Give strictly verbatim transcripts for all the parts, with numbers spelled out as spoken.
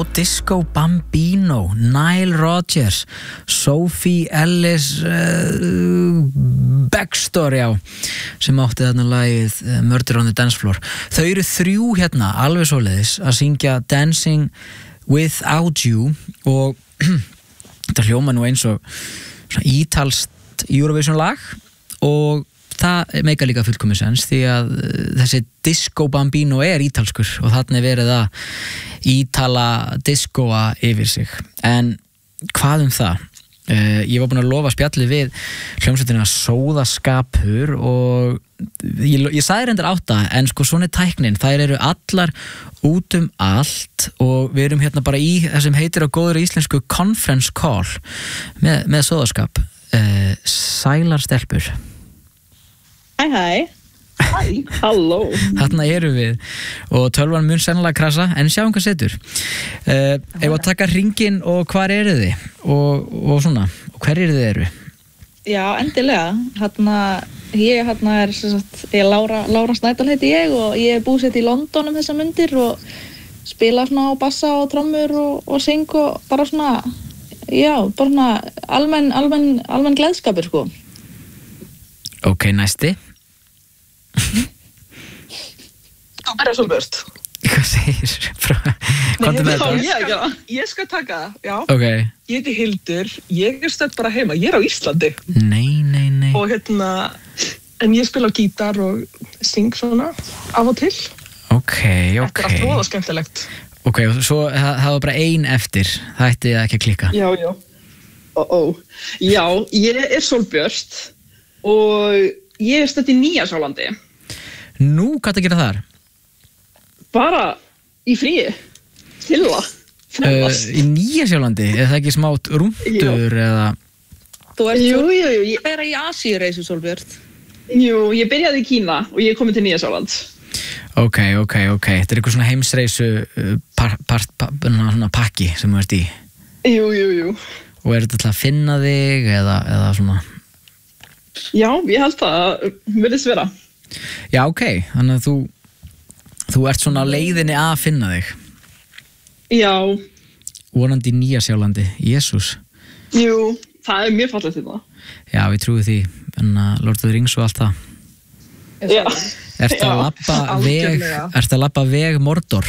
og Disco Bambino, Nile Rodgers, Sophie Ellis uh, Baxter, já, sem átti þarna lagið uh, Murder on the Dance Floor. Þau eru þrjú hérna, alveg svoleiðis, að syngja Dancing Without You og þetta hljóma nú eins og svona ítalskt Eurovision lag og það meikar líka fullkomið sens því að þessi Disco Bambino er ítalskur og þarna er verið að ítala diskoa yfir sig. En hvað um það? Uh, ég var búin að lofa spjalli við hljómsveitina Sóðaskapur og ég, ég sagði reyndar átta en sko svona er tæknin, þær eru allar út um allt og við erum hérna bara í það sem heitir á góður íslensku conference call með, með Sóðaskap. uh, Sælar stelpur. Hæ hæ. Hæ, halló. Þarna erum við og tölvan mun sennilega krasa en sjáum hvað setur. uh, Ef að taka hringinn og hvar eru þið og, og svona, og hver eru þið eru? Já, endilega. Hérna, ég hérna er sem sagt, ég er Lára, Lára Snædal heiti ég og ég er búsett í London um þessar mundir og spila svona á bassa og trommur og, og syng og bara svona, já, bara svona almenn, almenn, almenn gleðskapur sko. Ok, næsti. Þú byrjar svo börst. Hvað segir? Hvað er með þetta? Ég, já, ég skal taka það, já. Ok. Ég heiti Hildur, ég er stödd bara heima, ég er á Íslandi. Nei, nei, nei. Og hérna, en ég spila á gítar og syng svona af og til. Ok, ok. Þetta er allt voða skemmtilegt. Ok, og svo það, það var bara ein eftir, það ætti ekki að klikka. Já, já. Ó, ó. Já, ég er Sólbjört og ég er stödd í Nýja-Sjálandi. Nú, hvað það gera þar? Bara í fríi, chilla, fremmast. Uh, í Nýja-Sjálandi, er það ekki smátt rúndur eða? Þú ert Jú, jú, jú. Ég, vera í Asíureysu, Sólbjört. jú, ég byrjaði í Kína og ég er komin til Nýja-Sjáland. Ok, ok, ok. Þetta er eitthvað svona heimsreisu uh, par, par, par, svona pakki sem þú ert í. Jú, jú, jú. Og er þetta til að finna þig eða, eða svona? Já, ég held það virðist vera. Já, ok. Þannig að þú, þú ert svona á leiðinni að finna þig. Já. Vonandi í Nýja-Sjálandi. Jesús. Jú, það er mjög fallegt þetta. Já, við trúum því. En að Lord of the Rings og allt það. Já. Ertu að labba veg, ertu að labba veg Mordor?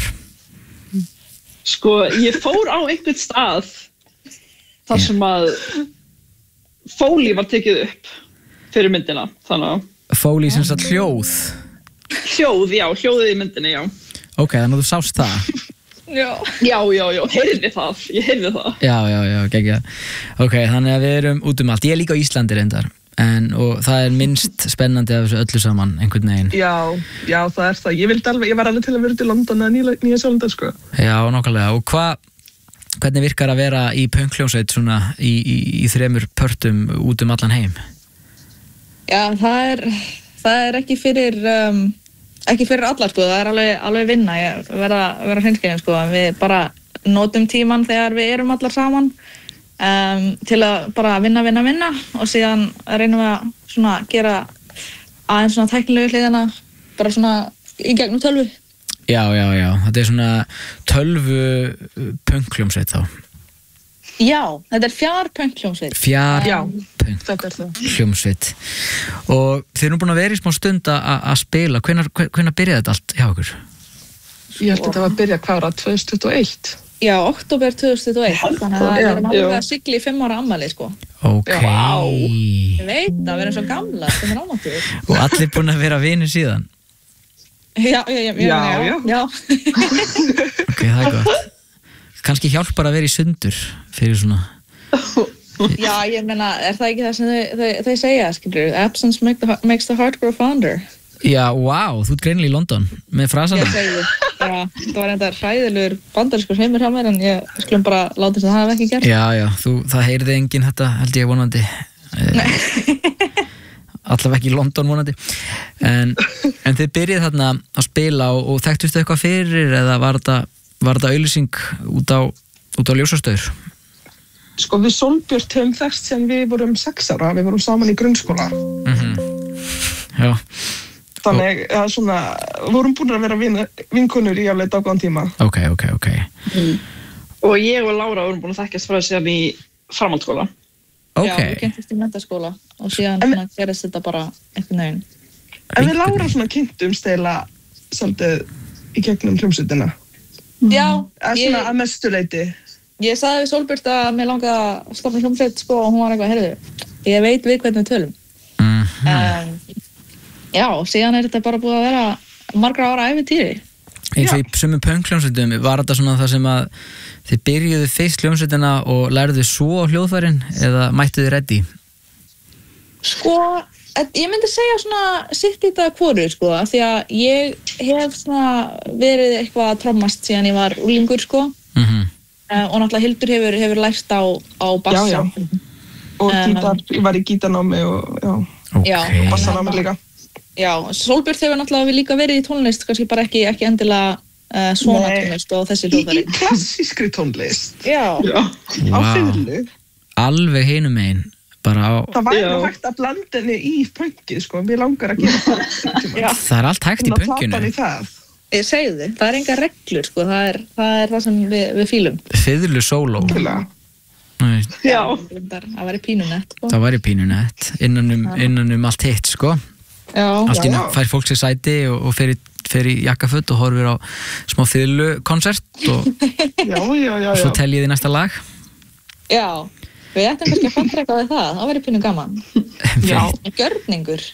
Sko, ég fór á einhvern stað þar sem að fóli var tekið upp fyrir myndina, þannig að... Fóli sem sagt hljóð? Hljóð, já, hljóðið í myndinni, já. Ok, þannig að þú sást það? Já. Já, já, já, heyrði það, ég heyrði það. Já, já, já, geggja. Ok, þannig að við erum út um allt. Ég er líka á Íslandi reyndar. En, og það er minnst spennandi af þessu öllu saman, einhvern veginn. Já, já, það er það. Ég vildi alveg, ég var alveg til að vera til London eða Nýja-Sjálandi, sko. Já, nákvæmlega. Og hvað, hvernig virkar að vera í pönkhljómsveit svona í, í, í þremur pörtum út um allan heim? Já, það er, það er ekki fyrir, um, ekki fyrir allar, sko. Það er alveg, alveg vinna, ég verða, verða hreinskilin, sko. Við bara notum tíman þegar við erum allar saman. Um, til að bara vinna, vinna, vinna og síðan reynum við að svona gera aðeins svona tæknilegu hliðina bara svona í gegnum tölvu. Já, já, já, þetta er svona tölvu pönkhljómsveit þá. Já, þetta er fjárpönkhljómsveit. Fjárpönkhljómsveit. Og þið erum búin að vera í smá stund að spila, hvenær, hvenær byrjaði þetta allt hjá okkur? Ég held að þetta var að byrja hvað ára, tvö þúsund tuttugu og eitt. Já, október tvö þúsund tuttugu og eitt, þannig að við erum alveg að sigla í fimm ára afmæli, sko. Ok. Já, ég veit að við erum svo gamla, sem er ámáttuður. Og allir búin að vera vinir síðan? Já, já, já, já, já. já. Ok, það er gott. Kannski hjálpar að vera í sundur fyrir svona. Já, ég meina, er það ekki það sem þau, þau, þau segja, skilur, absence make the, makes the heart grow fonder. Já, wow, þú ert greinilega í London með frasana. Ég segi þið, já, það var enda hræðilegur bandarískur heimur hjá mér en ég skulum bara láta þess að það hef ekki gert. Já, já, þú, það heyrði enginn þetta, held ég vonandi. Nei. Allavega ekki í London vonandi. En, en þið byrjið þarna að spila og, og þekktustu eitthvað fyrir eða var þetta, var þetta auglýsing út á, út á ljósastaur? Sko, við Sólbjört höfum þekkst sem við vorum sex ára, við vorum saman í grunnskóla. Mhm. Já. Þannig að svona, vorum búin að vera vin, vinkonur í alveg dágóðan tíma. Ok, ok, ok. Mm. Og ég og Lára vorum búin að þekkjast frá síðan í framhaldsskóla. Ok. Já, við kynntist í menntaskóla og síðan En- svona gerist þetta bara einhvern veginn. En við Lára svona kynntumst eiginlega svolítið í gegnum hljómsveitina. Já, Eða ég, svona að mestu leyti. ég sagði við Sólbjört að mér langaði að stofna hljómsveit sko og hún var eitthvað, heyrðu, ég veit við hvernig við tölum. Mhm. Um, já, síðan er þetta bara búið að vera margra ára ævintýri. Eins og í sumum punk-hljómsveitum, var þetta svona það sem að þið byrjuðu fyrst hljómsveitina og lærðu svo á hljóðfærin eða mættuðu reddi? Sko, ég myndi segja svona sitt í þetta hvoru, sko, af því að ég hef svona verið eitthvað að trommast síðan ég var úlingur, sko, Mhm. uh, og náttúrulega Hildur hefur, hefur lært á, á bassa. Já, já. Og Um, gítar, ég var í gítarnámi og já, Ok. Já. bassanámi líka. Já, Sólbjört hefur náttúrulega líka verið í tónlist, kannski bara ekki, ekki endilega uh, svona Nei. tónlist og þessi Í, í hljóðfæri. klassískri tónlist. Já, Já. Á Vá. fiðlu. Alveg hinum megin, bara á... Það væri Já. nú hægt að blanda henni í punkið, sko. Mér langar að gera það. Já. Það er allt hægt í Svona platan punkinu. í það. ég segi þið, það er enga reglur, sko, það er það, er það sem við, við fílum. Fiðlu sóló. Algjörlega. Nei, Já. Það væri pínunett, sko. það væri pínunett innan um, innan um allt hitt, sko. Já, Allt í Já, einu já. fær fólk sér sæti og, og fer í, fer í jakkafutt og horfir á smá fiðlukonsert og, Já, já, já, og svo já. teljið í næsta lag. já, við ættum kannski að fara eitthvað við það, það væri pínu gaman. Já. Gjörningur.